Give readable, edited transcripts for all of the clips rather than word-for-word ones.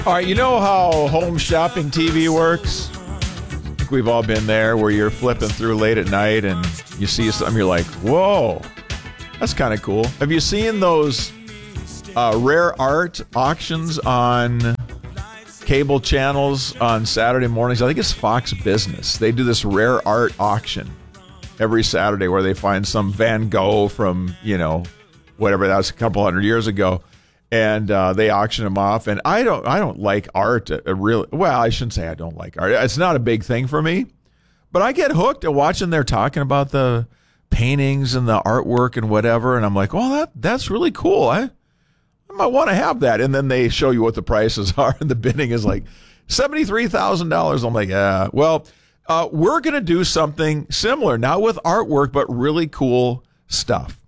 All right, you know how home shopping TV works? I think we've all been there where you're flipping through late at night and you see something, you're like, whoa, that's kind of cool. Have you seen those rare art auctions on cable channels on Saturday mornings? I think it's Fox Business. They do this rare art auction every Saturday where they find some Van Gogh from, whatever, that was a couple hundred years ago. And they auction them off, and I don't like art. Really, well, I shouldn't say I don't like art. It's not a big thing for me, but I get hooked at watching. They're talking about the paintings and the artwork and whatever, and I'm like, well, that's really cool. I might want to have that. And then they show you what the prices are, and the bidding is like $73,000. I'm like, yeah. Well, we're gonna do something similar, not with artwork, but really cool stuff.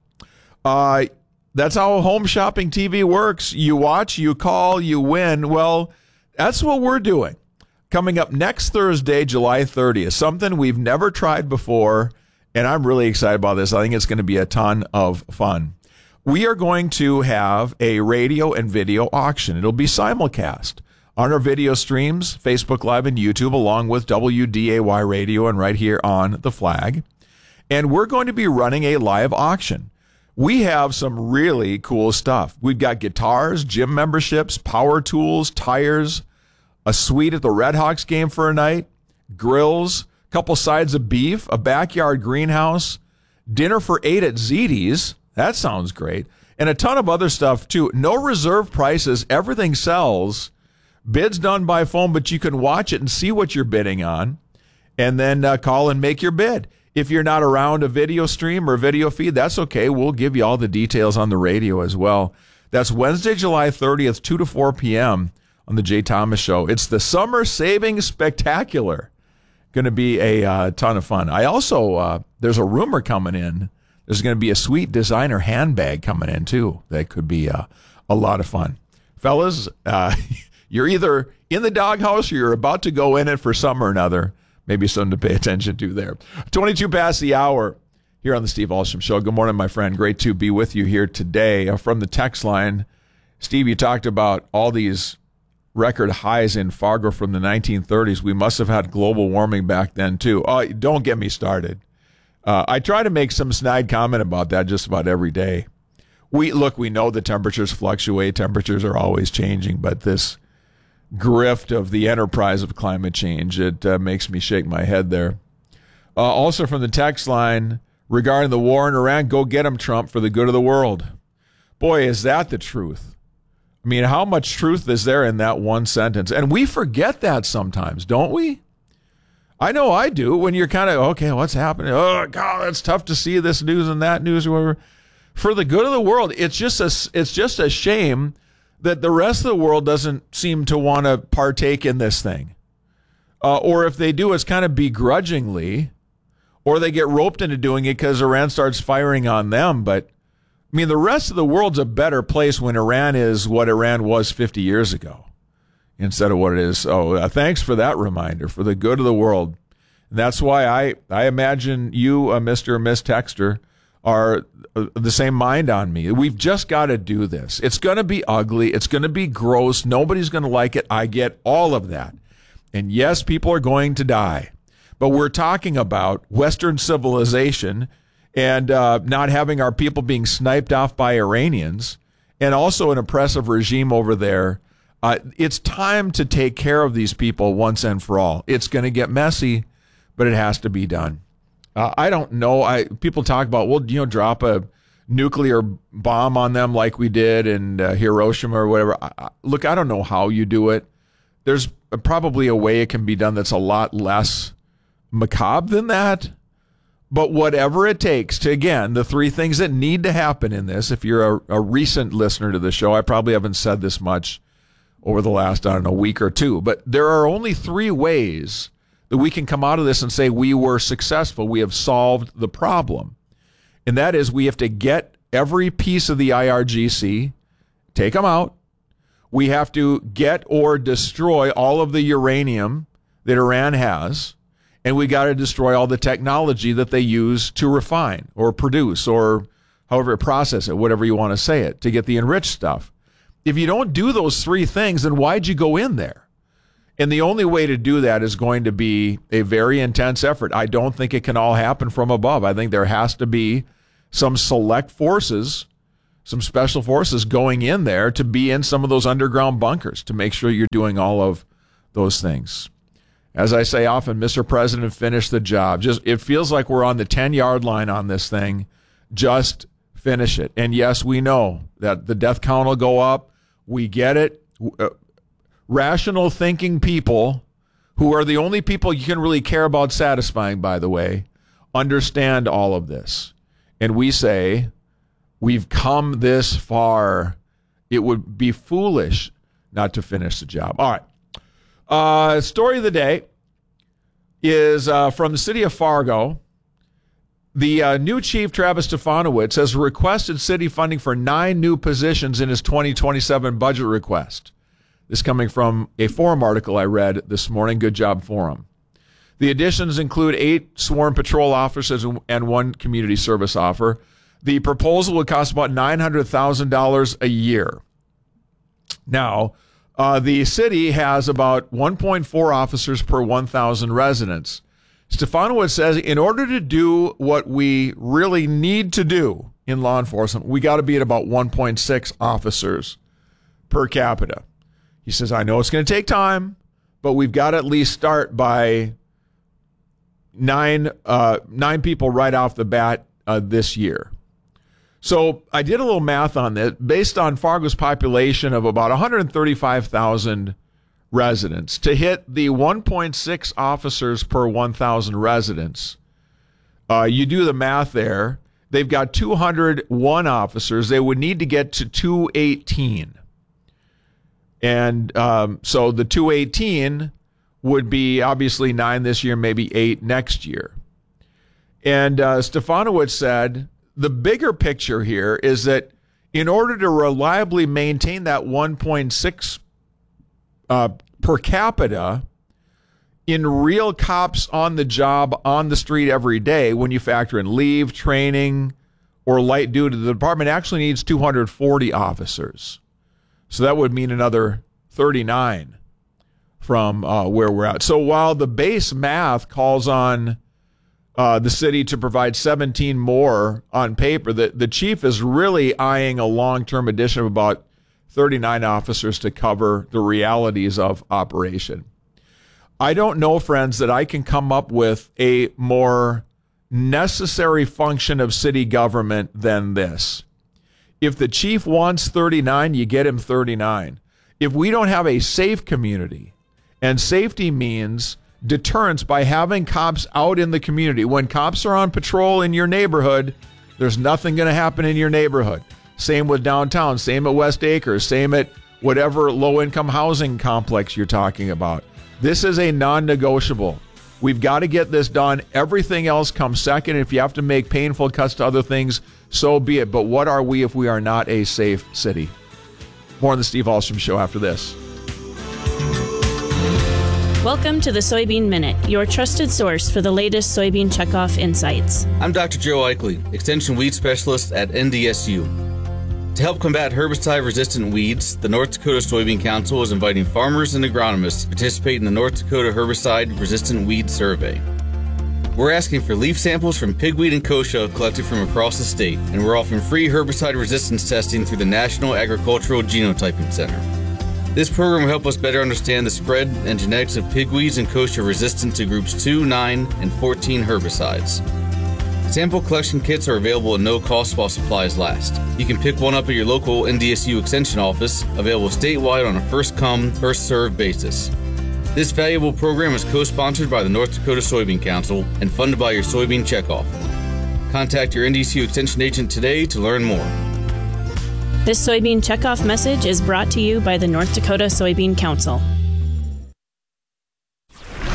That's how home shopping TV works. You watch, you call, you win. Well, that's what we're doing. Coming up next Thursday, July 30th, something we've never tried before, and I'm really excited about this. I think it's going to be a ton of fun. We are going to have a radio and video auction. It'll be simulcast on our video streams, Facebook Live and YouTube, along with WDAY Radio and right here on The Flag. And we're going to be running a live auction. We have some really cool stuff. We've got guitars, gym memberships, power tools, tires, a suite at the Red Hawks game for a night, grills, a couple sides of beef, a backyard greenhouse, dinner for 8 at Ziti's. That sounds great. And a ton of other stuff, too. No reserve prices. Everything sells. Bids done by phone, but you can watch it and see what you're bidding on, and then call and make your bid. If you're not around a video stream or video feed, that's okay. We'll give you all the details on the radio as well. That's Wednesday, July 30th, 2 to 4 p.m. on the Jay Thomas Show. It's the Summer Savings Spectacular. Going to be a ton of fun. I also, there's a rumor coming in. There's going to be a sweet designer handbag coming in, too. That could be a lot of fun. Fellas, you're either in the doghouse or you're about to go in it for some or another. Maybe something to pay attention to there. 22 past the hour here on the Steve Alsham Show. Good morning, my friend. Great to be with you here today. From the text line, Steve, you talked about all these record highs in Fargo from the 1930s. We must have had global warming back then, too. Oh, don't get me started. I try to make some snide comment about that just about every day. We know the temperatures fluctuate. Temperatures are always changing, but this grift of the enterprise of climate change, it makes me shake my head there. Also from the text line regarding the war in Iran, go get him, Trump, for the good of the world. Boy, is that the truth. I mean, how much truth is there in that one sentence? And we forget that sometimes, don't we? I know I do, when you're kind of, okay, what's happening? Oh, God, it's tough to see this news and that news or whatever. For the good of the world, it's just a shame that the rest of the world doesn't seem to want to partake in this thing. Or if they do, it's kind of begrudgingly, or they get roped into doing it because Iran starts firing on them. But, I mean, the rest of the world's a better place when Iran is what Iran was 50 years ago instead of what it is. So thanks for that reminder, for the good of the world. And that's why I imagine you, Mr. and Miss Texter, are the same mind on me. We've just got to do this. It's going to be ugly. It's going to be gross. Nobody's going to like it. I get all of that. And yes, people are going to die. But we're talking about Western civilization and not having our people being sniped off by Iranians, and also an oppressive regime over there. It's time to take care of these people once and for all. It's going to get messy, but it has to be done. I don't know. People talk about, well, drop a nuclear bomb on them like we did in Hiroshima or whatever. Look, I don't know how you do it. There's probably a way it can be done that's a lot less macabre than that. But whatever it takes to, again, the three things that need to happen in this, if you're a recent listener to the show, I probably haven't said this much over the last, week or two. But there are only three ways that we can come out of this and say we were successful. We have solved the problem. And that is, we have to get every piece of the IRGC, take them out. We have to get or destroy all of the uranium that Iran has. And we got to destroy all the technology that they use to refine or produce or however process it, whatever you want to say it, to get the enriched stuff. If you don't do those three things, then why'd you go in there? And the only way to do that is going to be a very intense effort. I don't think it can all happen from above. I think there has to be some select forces, some special forces going in there to be in some of those underground bunkers to make sure you're doing all of those things. As I say often, Mr. President, finish the job. It feels like we're on the 10-yard line on this thing. Just finish it. And yes, we know that the death count will go up. We get it. Rational thinking people, who are the only people you can really care about satisfying, by the way, understand all of this. And we say, we've come this far. It would be foolish not to finish the job. All right. Story of the day is from the city of Fargo. The new chief, Travis Stefanowicz, has requested city funding for 9 new positions in his 2027 budget request. This coming from a Forum article I read this morning. Good job, Forum. The additions include 8 sworn patrol officers and 1 community service officer. The proposal would cost about $900,000 a year. Now, the city has about 1.4 officers per 1,000 residents. Stefanowicz says in order to do what we really need to do in law enforcement, we got to be at about 1.6 officers per capita. He says, I know it's going to take time, but we've got to at least start by 9 people right off the bat this year. So I did a little math on this. Based on Fargo's population of about 135,000 residents, to hit the 1.6 officers per 1,000 residents, you do the math there. They've got 201 officers. They would need to get to 218. And so the 218 would be obviously 9 this year, maybe 8 next year. And Stefanowicz said the bigger picture here is that in order to reliably maintain that 1.6 per capita in real cops on the job, on the street every day, when you factor in leave, training, or light duty, the department actually needs 240 officers. So that would mean another 39 from where we're at. So while the base math calls on the city to provide 17 more on paper, the chief is really eyeing a long-term addition of about 39 officers to cover the realities of operation. I don't know, friends, that I can come up with a more necessary function of city government than this. If the chief wants 39, you get him 39. If we don't have a safe community, and safety means deterrence by having cops out in the community. When cops are on patrol in your neighborhood, there's nothing going to happen in your neighborhood. Same with downtown, same at West Acres, same at whatever low-income housing complex you're talking about. This is a non-negotiable. We've got to get this done. Everything else comes second. If you have to make painful cuts to other things, so be it. But what are we if we are not a safe city? More on the Steve Ahlstrom Show after this. Welcome to the Soybean Minute, your trusted source for the latest soybean checkoff insights. I'm Dr. Joe Eichley, Extension Weed Specialist at NDSU. To help combat herbicide-resistant weeds, the North Dakota Soybean Council is inviting farmers and agronomists to participate in the North Dakota Herbicide-Resistant Weed Survey. We're asking for leaf samples from pigweed and kochia collected from across the state, and we're offering free herbicide resistance testing through the National Agricultural Genotyping Center. This program will help us better understand the spread and genetics of pigweeds and kochia resistant to groups 2, 9, and 14 herbicides. Sample collection kits are available at no cost while supplies last. You can pick one up at your local NDSU Extension office, available statewide on a first-come, first-served basis. This valuable program is co-sponsored by the North Dakota Soybean Council and funded by your Soybean Checkoff. Contact your NDSU Extension agent today to learn more. This Soybean Checkoff message is brought to you by the North Dakota Soybean Council.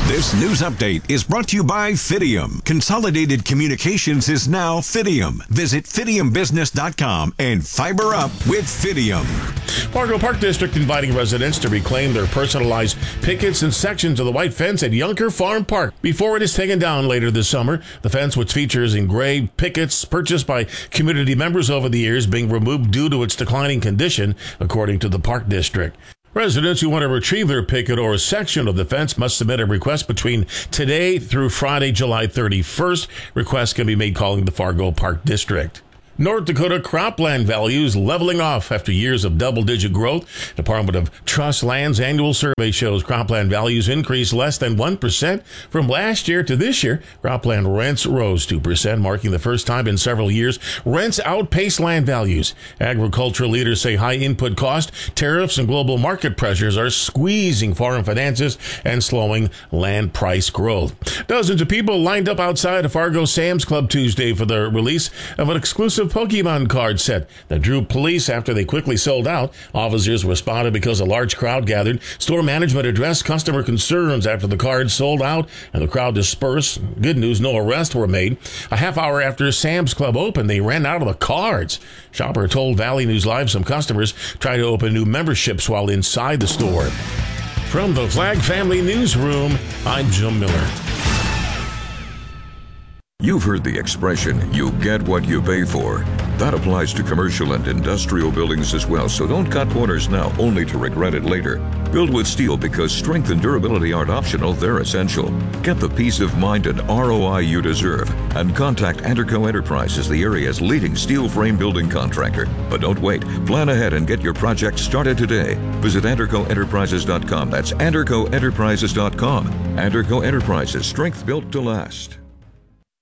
This news update is brought to you by Fidium. Consolidated Communications is now Fidium. Visit fidiumbusiness.com and fiber up with Fidium. Fargo Park District inviting residents to reclaim their personalized pickets and sections of the white fence at Yunker Farm Park before it is taken down later this summer. The fence, which features engraved pickets purchased by community members over the years, being removed due to its declining condition, according to the Park District. Residents who want to retrieve their picket or a section of the fence must submit a request between today through Friday, July 31st. Requests can be made calling the Fargo Park District. North Dakota cropland values leveling off after years of double-digit growth. Department of Trust Lands annual survey shows cropland values increased less than 1% from last year to this year. Cropland rents rose 2%, marking the first time in several years rents outpaced land values. Agricultural leaders say high input cost, tariffs, and global market pressures are squeezing farm finances and slowing land price growth. Dozens of people lined up outside of Fargo Sam's Club Tuesday for the release of an exclusive Pokemon card set that drew police after they quickly sold out. Officers were spotted because a large crowd gathered. Store management addressed customer concerns after the cards sold out and the crowd dispersed. Good news, no arrests were made. A half hour after Sam's Club opened, they ran out of the cards. Shopper told Valley News Live some customers tried to open new memberships while inside the store. From the Flag Family Newsroom, I'm Jim Miller. You've heard the expression, you get what you pay for. That applies to commercial and industrial buildings as well, so don't cut corners now only to regret it later. Build with steel because strength and durability aren't optional, they're essential. Get the peace of mind and ROI you deserve and contact Anderco Enterprises, the area's leading steel frame building contractor. But don't wait. Plan ahead and get your project started today. Visit AndercoEnterprises.com. That's AndercoEnterprises.com. Anderco Enterprises, strength built to last.